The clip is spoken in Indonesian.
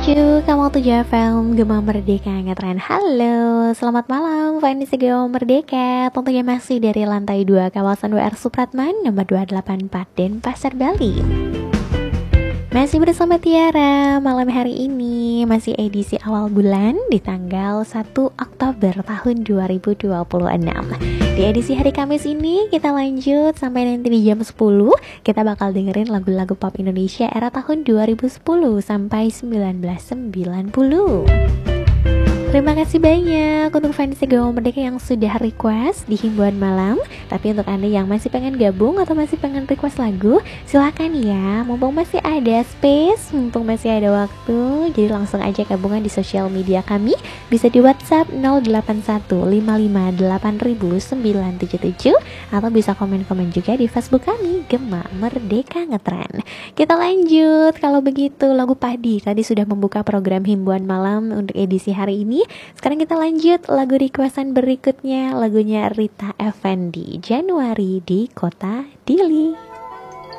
Kamu 7 FM Gema Merdeka Ngetren. Halo, selamat malam fans Gema Merdeka. Tentunya masih dari lantai 2 kawasan WR Supratman nomor 284 Denpasar, Bali. Masih bersama Tiara. Malam hari ini masih edisi awal bulan di tanggal 1 Oktober tahun 2026. Di edisi hari Kamis ini kita lanjut sampai nanti di jam 10. Kita bakal dengerin lagu-lagu pop Indonesia era tahun 2010 sampai 1990. Terima kasih banyak untuk fans Gema Merdeka yang sudah request di Himbuan Malam. Tapi untuk Anda yang masih pengen gabung atau masih pengen request lagu, silakan ya, mumpung masih ada space, mumpung masih ada waktu. Jadi langsung aja gabungan di sosial media kami. Bisa di WhatsApp 0815880977 atau bisa komen-komen juga di Facebook kami Gema Merdeka Ngetren. Kita lanjut. Kalau begitu lagu Padi tadi sudah membuka program Himbuan Malam untuk edisi hari ini. Sekarang kita lanjut lagu requestan berikutnya, lagunya Rita Effendy, Januari di Kota Dili.